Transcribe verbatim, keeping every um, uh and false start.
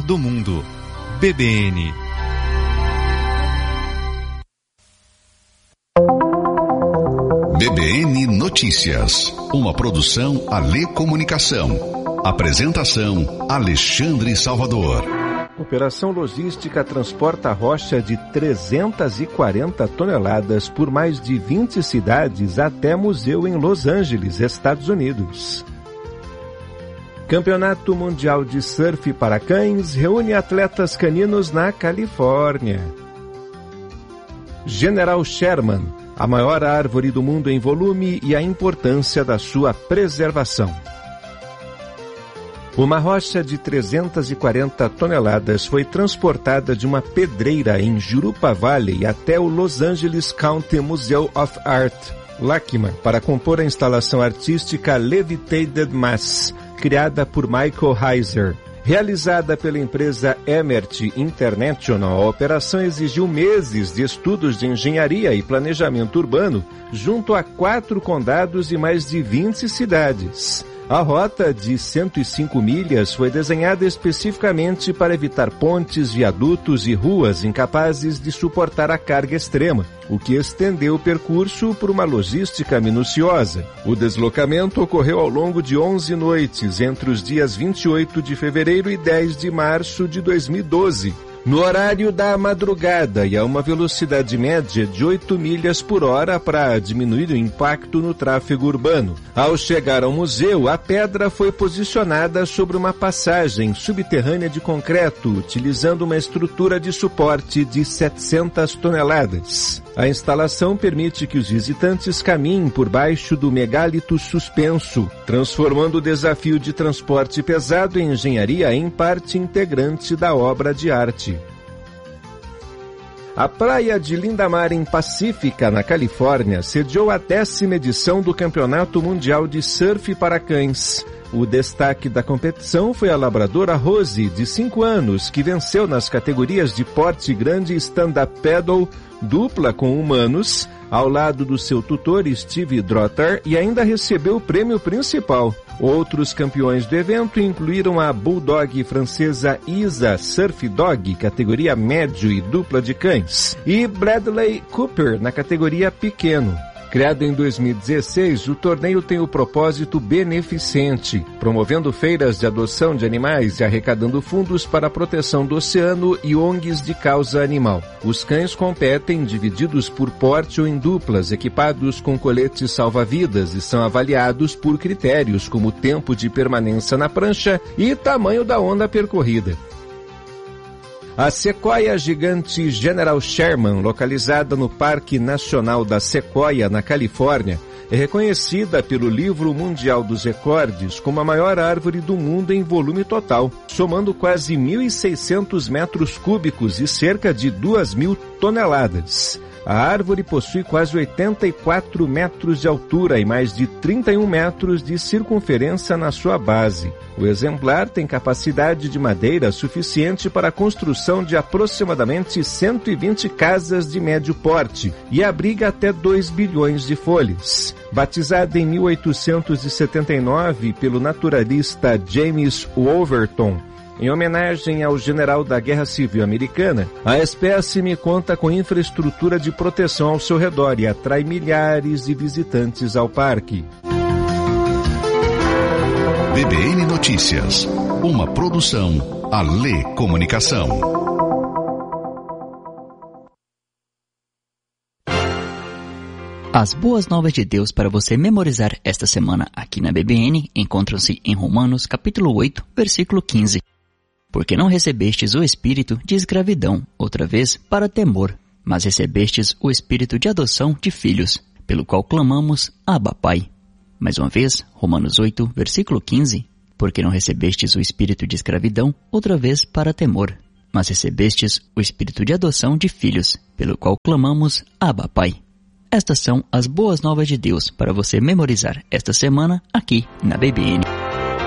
do mundo. B B N. B B N Notícias, uma produção Alê Comunicação. Apresentação Alexandre Salvador. Operação logística transporta rocha de trezentas e quarenta toneladas por mais de vinte cidades até museu em Los Angeles, Estados Unidos. Campeonato Mundial de Surf para Cães reúne atletas caninos na Califórnia. General Sherman, a maior árvore do mundo em volume e a importância da sua preservação. Uma rocha de trezentas e quarenta toneladas foi transportada de uma pedreira em Jurupa Valley até o Los Angeles County Museum of Art, LACMA, para compor a instalação artística Levitated Mass, criada por Michael Heiser. Realizada pela empresa Emert International, a operação exigiu meses de estudos de engenharia e planejamento urbano, junto a quatro condados e mais de vinte cidades. A rota de cento e cinco milhas foi desenhada especificamente para evitar pontes, viadutos e ruas incapazes de suportar a carga extrema, o que estendeu o percurso por uma logística minuciosa. O deslocamento ocorreu ao longo de onze noites, entre os dias vinte e oito de fevereiro e dez de março de dois mil e doze. No horário da madrugada e a uma velocidade média de oito milhas por hora para diminuir o impacto no tráfego urbano. Ao chegar ao museu, a pedra foi posicionada sobre uma passagem subterrânea de concreto, utilizando uma estrutura de suporte de setecentas toneladas. A instalação permite que os visitantes caminhem por baixo do megálito suspenso, transformando o desafio de transporte pesado em engenharia em parte integrante da obra de arte. A praia de Lindamar, em Pacífica, na Califórnia, sediou a décima edição do Campeonato Mundial de Surf para Cães. O destaque da competição foi a labradora Rose, de cinco anos, que venceu nas categorias de porte grande e stand-up paddle, dupla com humanos, ao lado do seu tutor Steve Drotter, e ainda recebeu o prêmio principal. Outros campeões do evento incluíram a bulldog francesa Isa Surf Dog, categoria médio e dupla de cães, e Bradley Cooper, na categoria pequeno. Criado em dois mil e dezesseis, o torneio tem o propósito beneficente, promovendo feiras de adoção de animais e arrecadando fundos para a proteção do oceano e O N Gs de causa animal. Os cães competem divididos por porte ou em duplas, equipados com coletes salva-vidas, e são avaliados por critérios como tempo de permanência na prancha e tamanho da onda percorrida. A sequoia gigante General Sherman, localizada no Parque Nacional da Sequoia, na Califórnia, é reconhecida pelo Livro Mundial dos Recordes como a maior árvore do mundo em volume total, somando quase mil e seiscentos metros cúbicos e cerca de duas mil toneladas. A árvore possui quase oitenta e quatro metros de altura e mais de trinta e um metros de circunferência na sua base. O exemplar tem capacidade de madeira suficiente para a construção de aproximadamente cento e vinte casas de médio porte e abriga até dois bilhões de folhas. Batizada em mil oitocentos e setenta e nove pelo naturalista James Wolverton, em homenagem ao general da Guerra Civil Americana, a espécime conta com infraestrutura de proteção ao seu redor e atrai milhares de visitantes ao parque. B B N Notícias, uma produção Alê Comunicação. As boas novas de Deus para você memorizar esta semana aqui na B B N encontram-se em Romanos capítulo oito, versículo quinze. Porque não recebestes o espírito de escravidão, outra vez, para temor, mas recebestes o espírito de adoção de filhos, pelo qual clamamos, Abba, Pai. Mais uma vez, Romanos oito, versículo quinze. Porque não recebestes o espírito de escravidão, outra vez, para temor, mas recebestes o espírito de adoção de filhos, pelo qual clamamos, Abba, Pai. Estas são as boas novas de Deus para você memorizar esta semana aqui na B B N.